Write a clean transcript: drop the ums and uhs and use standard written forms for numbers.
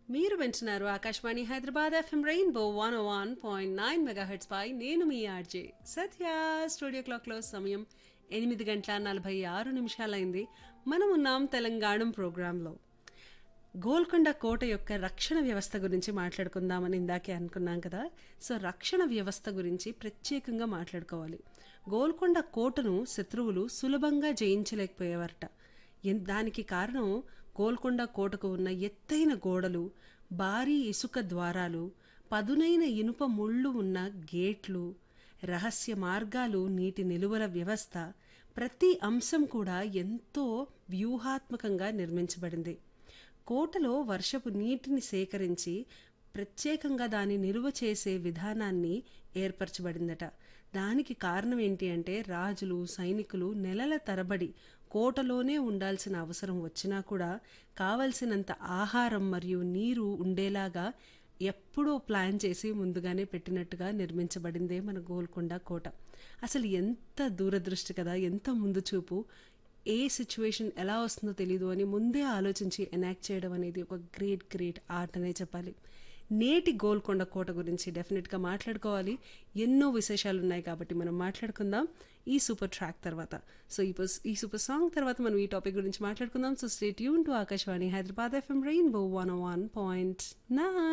మీరు వింటున్నారు Akashvani Hyderabad FM rainbow 101.9 megahertz పై నేను మీ ఆర్జే సత్య. స్టూడియో క్లాక్లో సమయం 8:46 మనం ఉన్నాం తెలంగాణ ప్రోగ్రాంలో. గోల్కొండ కోట యొక్క రక్షణ వ్యవస్థ గురించి మాట్లాడుకుందామని ఇందాకే అనుకున్నాం కదా. సో రక్షణ వ్యవస్థ గురించి ప్రత్యేకంగా మాట్లాడుకోవాలి. గోల్కొండ కోటను శత్రువులు సులభంగా జయించలేకపోయేవారట. దానికి కారణం గోల్కొండ కోటకు ఉన్న ఎత్తైన గోడలు, భారీ ఇసుక ద్వారాలు, పదునైన ఇనుప ముళ్ళు ఉన్న గేట్లు, రహస్య మార్గాలు, నీటి నిలువల వ్యవస్థ, ప్రతి అంశం కూడా ఎంతో వ్యూహాత్మకంగా నిర్మించబడింది. కోటలో వర్షపు నీటిని సేకరించి ప్రత్యేకంగా దాన్ని నిలువ చేసే విధానాన్ని ఏర్పరచబడిందట. దానికి కారణం ఏంటి అంటే రాజులు, సైనికులు నెలల తరబడి కోటలోనే ఉండాల్సిన అవసరం వచ్చినా కూడా కావలసినంత ఆహారం మరియు నీరు ఉండేలాగా ఎప్పుడో ప్లాన్ చేసి ముందుగానే పెట్టినట్టుగా నిర్మించబడిందే మన గోల్కొండ కోట. అసలు ఎంత దూరదృష్టి కదా, ఎంత ముందు చూపు. ఏ సిచ్యువేషన్ ఎలా వస్తుందో తెలీదు అని ముందే ఆలోచించి ఎనాక్ట్ చేయడం అనేది ఒక గ్రేట్ ఆర్ట్ అనే చెప్పాలి. నేటి గోల్కొండ కోట గురించి డెఫినెట్గా మాట్లాడుకోవాలి. ఎన్నో విశేషాలు ఉన్నాయి కాబట్టి మనం మాట్లాడుకుందాం ఈ సూపర్ ట్రాక్ తర్వాత. సో ఈ సూపర్ సాంగ్ తర్వాత మనం ఈ టాపిక్ గురించి మాట్లాడుకుందాం. So stay tune to Akashvani Hyderabad FM rainbow 101.9.